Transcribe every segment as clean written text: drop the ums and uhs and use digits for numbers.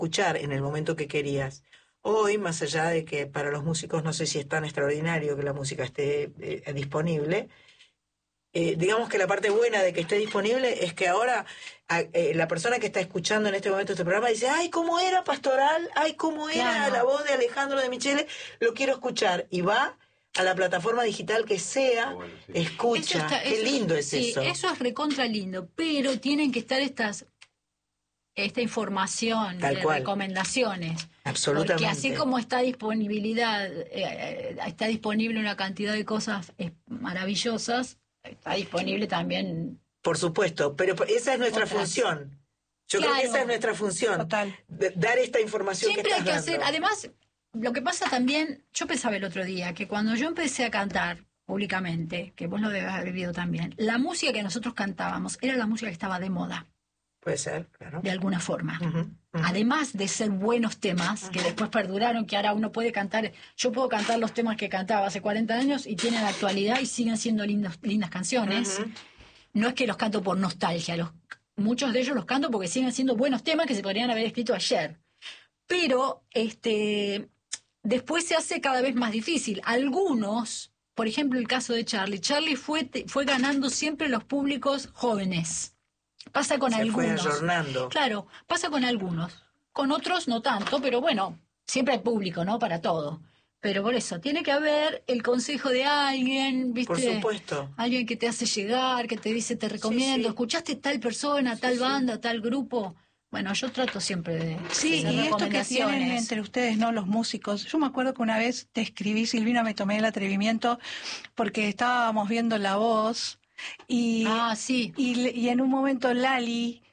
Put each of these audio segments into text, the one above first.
escuchar en el momento que querías. Hoy, más allá de que para los músicos no sé si es tan extraordinario que la música esté disponible, digamos que la parte buena de que esté disponible es que ahora la persona que está escuchando en este momento este programa dice, ay, ¿cómo era Pastoral? Ay, ¿cómo era la voz de Alejandro de Michele? Lo quiero escuchar. Y va a la plataforma digital que sea, escucha. Qué lindo es eso. Sí, eso es recontra lindo, pero tienen que estar esta información Tal de cual. Recomendaciones. Absolutamente. Porque así como está disponibilidad, está disponible una cantidad de cosas maravillosas, está disponible también. Por supuesto, pero esa es nuestra función. Yo creo que esa es nuestra función. Total. Dar esta información Siempre que hay que estás dando. hacer. Además, lo que pasa también, yo pensaba el otro día que cuando yo empecé a cantar públicamente, que vos lo debes haber vivido también, la música que nosotros cantábamos era la música que estaba de moda. Puede ser, claro. De alguna forma. Además de ser buenos temas, que después perduraron, que ahora uno puede cantar, yo puedo cantar los temas que cantaba hace 40 años y tienen actualidad y siguen siendo lindas canciones. No es que los canto por nostalgia, muchos de ellos los canto porque siguen siendo buenos temas que se podrían haber escrito ayer. Pero después se hace cada vez más difícil. Algunos, por ejemplo el caso de Charlie fue ganando siempre los públicos jóvenes. Pasa con algunos. Se fue ayornando. Claro, pasa con algunos. Con otros no tanto, pero bueno, siempre hay público, ¿no? Para todo. Pero por eso, tiene que haber el consejo de alguien, ¿viste? Por supuesto. Alguien que te hace llegar, que te dice, te recomiendo, ¿escuchaste tal persona, tal banda, tal grupo? Bueno, yo trato siempre de Sí, hacer y esto que tienen entre ustedes, ¿no? Los músicos. Yo me acuerdo que una vez te escribí, Silvina, me tomé el atrevimiento porque estábamos viendo La Voz y en un momento Lali,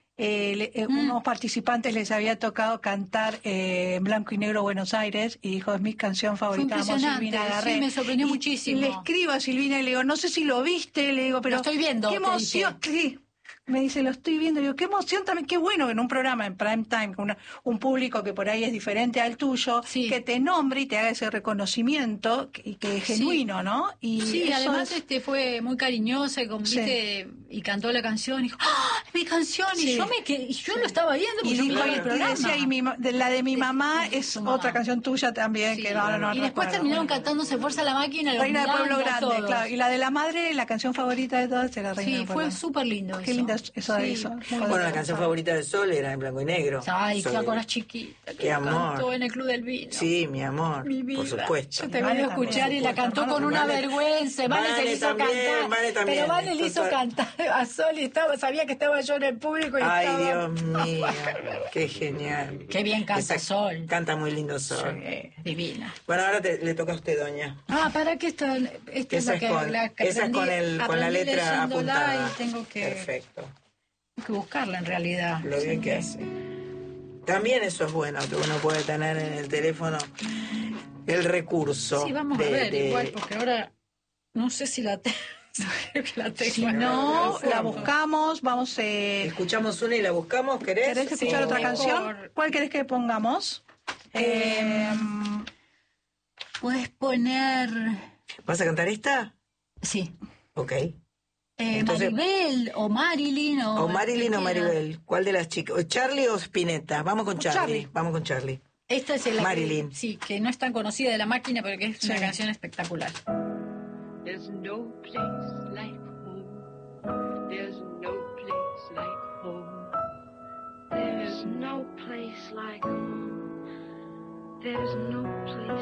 unos participantes les había tocado cantar en blanco y negro Buenos Aires y dijo, es mi canción favorita. Fue impresionante, sí, me sorprendió muchísimo. Y le escribo a Silvina y le digo, no sé si lo viste, le digo, pero lo estoy viendo, qué emoción. Sí. Me dice, lo estoy viendo. Digo, qué emoción también, qué bueno que en un programa en prime time, con un público que por ahí es diferente al tuyo, que te nombre y te haga ese reconocimiento y que es genuino, ¿no? Y sí, además fue muy cariñosa ¿viste? Y cantó la canción y dijo, ¡ah! ¡Mi canción! Y yo lo estaba viendo porque yo miraba el programa. Decía, la de mi mamá es otra canción tuya también, que no y después terminaron cantando Se Fuerza la Máquina, Reina del Pueblo Grande, claro. Y la de la madre, la canción favorita de todas era Reina del Pueblo Grande. Sí, fue súper lindo. Qué linda eso. Bueno, la canción favorita de Sol era en blanco y negro. Ay, qué con las chiquitas. Qué amor. Cantó en el Club del Vino. Sí, mi amor. Mi vida. Por supuesto. Yo te voy a escuchar y la cantó con una vergüenza. Vale se le hizo cantar. Pero Vale le hizo cantar a Sol y sabía que estaba yo en el público. Ay, Dios mío. Qué genial. Qué bien canta Sol. Canta muy lindo Sol. Sí, divina. Bueno, ahora le toca a usted, doña. ¿Para qué está? Esta es la que esa es con la letra apuntada. Y tengo que... Perfecto. Hay que buscarla en realidad. Lo bien que hace. También eso es bueno, que uno puede tener en el teléfono el recurso. Sí, vamos a ver, igual, porque ahora no sé si la tengo. Si no, la buscamos, vamos... Escuchamos una y la buscamos, ¿querés? ¿Querés escuchar otra canción? ¿Cuál querés que pongamos? Puedes poner... ¿Vas a cantar esta? Sí. Ok. Entonces, Maribel o Marilyn o Marilyn o Maribel. ¿Cuál de las chicas? ¿Charlie o Spinetta? Vamos con Charlie. Vamos con Charlie. Esta es la Marilyn. Que no es tan conocida de La Máquina, pero que es una canción espectacular. There's no place like home. There's no place like home. There's no place like home. There's no place